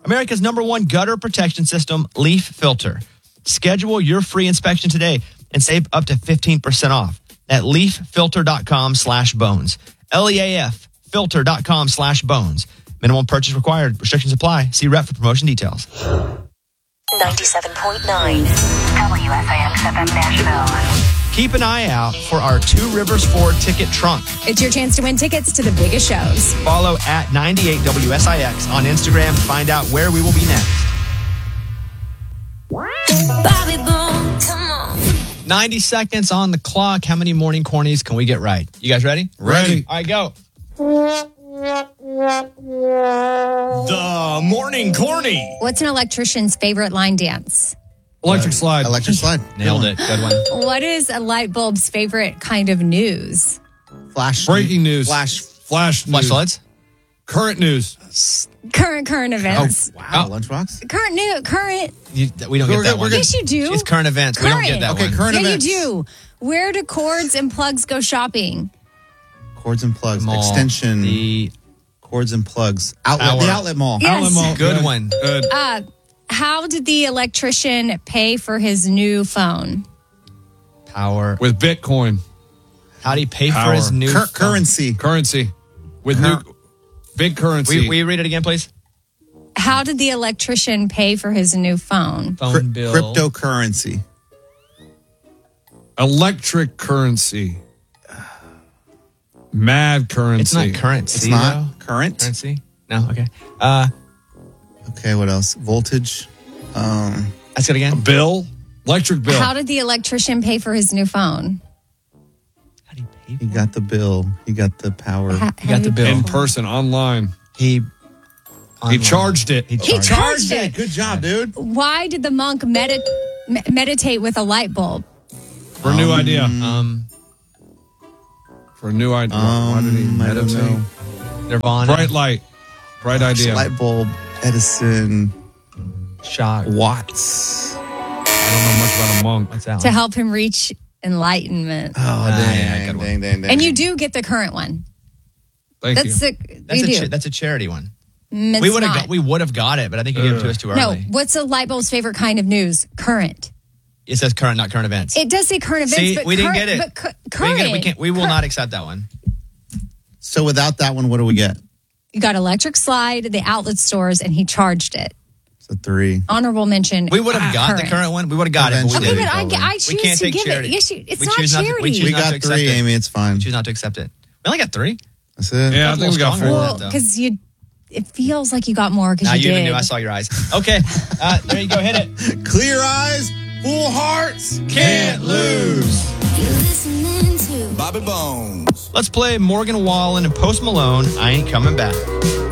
America's #1 gutter protection system, Leaf Filter. Schedule your free inspection today and save up to 15% off at leaffilter.com/bones. LEAF filter.com/bones. Minimum purchase required. Restrictions apply. See rep for promotion details. 97.9 WSIX-FM Nashville. Keep an eye out for our Two Rivers Ford ticket trunk. It's your chance to win tickets to the biggest shows. Follow at 98 WSIX on Instagram to find out where we will be next. Bobby Bones, come on. 90 seconds on the clock. How many morning cornies can we get right? You guys ready? Ready. All right, go. The morning corny. What's an electrician's favorite line dance? Electric slide. Electric slide. Nailed it. Good one. What is a light bulb's favorite kind of news? Flash. Breaking news. Flash. Flash news. Flashlights. Current news. Current events. Wow. Lunchbox. Current. We don't get that one. Yes, you do. It's current events. We don't get that Okay, one. current Yeah, events. you do. Where do cords and plugs go shopping? Cords and plugs. Mall. Extension. The Cords and plugs. Outlet. Power. The outlet mall. Yes. Outlet mall. Good one. Good. How did the electrician pay for his new phone? power. With Bitcoin. How do you pay Power. for his new currency? Currency. With new big currency. Will you read it again, please? How did the electrician pay for his new phone? Phone bill. Cryptocurrency. Electric currency. Mad currency. It's not currency. It's not though. current. Currency? No, okay. Okay, what else? Voltage. Let's get it again. Bill. Electric bill. How did the electrician pay for his new phone? How do you pay He got the bill. He got the power. He got the bill. In person, online. He charged it. He He charged it. Good job, dude. Why did the monk meditate with a light bulb? For a new idea. For a new idea. Why did he I don't meditate? know. Nirvana. Bright light. Bright idea. Light bulb. Edison. Shock. Watts. I don't know much about a monk. What's that To one? help him reach enlightenment. Oh, yeah, good one. dang. And you do get the current one. Thank That's you. That's a charity one. It's We would not. have got it, but I think you gave it to us too No, early. what's a light bulb's favorite kind of news? Current. It says current, not current events. It does say current events, See, but we didn't current- get it. But We current. didn't get it. We will not accept that one. So without that one, what do we get? You got electric slide, the outlet stores, and he charged it. It's a 3. Honorable mention. We would have got the current one. We would have got it, but we Okay, didn't. but I choose We can't to take give charity. it. Yes, it's We not choose not to- charity. we choose We not to got accept 3, it. Amy. It's fine. Choose not to accept it. We only got 3. That's it. Yeah, I think we got 4. Well, because it feels like you got more because Now you you even did. knew. I saw your eyes. Okay, there you go. Hit it. Clear eyes, full hearts. Can't lose. You're listening to Bobby Bones. Let's play Morgan Wallen and Post Malone. I Ain't Coming Back.